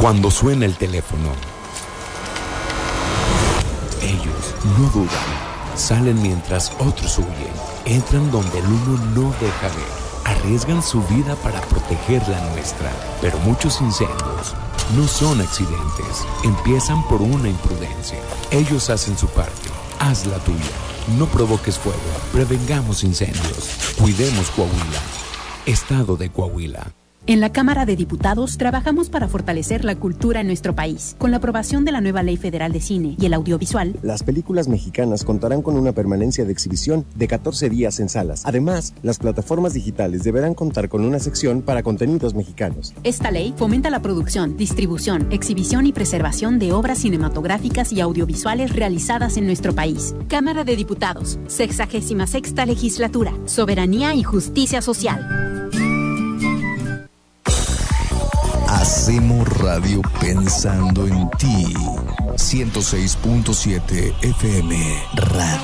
Cuando suena el teléfono, ellos no dudan. Salen mientras otros huyen. Entran donde el humo no deja ver. Arriesgan su vida para proteger la nuestra. Pero muchos incendios no son accidentes. Empiezan por una imprudencia. Ellos hacen su parte. Haz la tuya. No provoques fuego. Prevengamos incendios. Cuidemos Coahuila. Estado de Coahuila. En la Cámara de Diputados trabajamos para fortalecer la cultura en nuestro país. Con la aprobación de la nueva Ley Federal de Cine y el Audiovisual, las películas mexicanas contarán con una permanencia de exhibición de 14 días en salas. Además, las plataformas digitales deberán contar con una sección para contenidos mexicanos. Esta ley fomenta la producción, distribución, exhibición y preservación de obras cinematográficas y audiovisuales realizadas en nuestro país. Cámara de Diputados, 66ª Legislatura, Soberanía y Justicia Social. Hacemos radio pensando en ti. 106.7 FM Radio.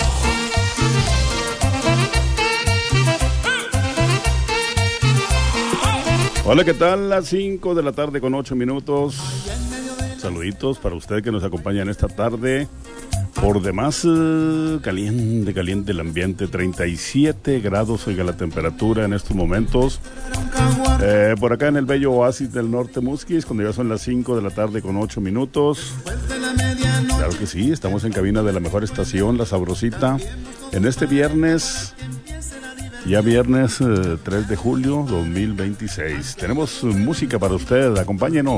Hola, ¿qué tal? Las 5 de la tarde con 8 minutos. Saluditos para usted que nos acompaña en esta tarde. Por demás, caliente el ambiente, 37 grados, oiga la temperatura en estos momentos. Por acá en el bello oasis del Norte Musquis, cuando ya son las 5 de la tarde con 8 minutos. Claro que sí, estamos en cabina de la mejor estación, La Sabrosita. En este viernes, ya viernes 3 de julio 2026. Tenemos música para usted, acompáñenos.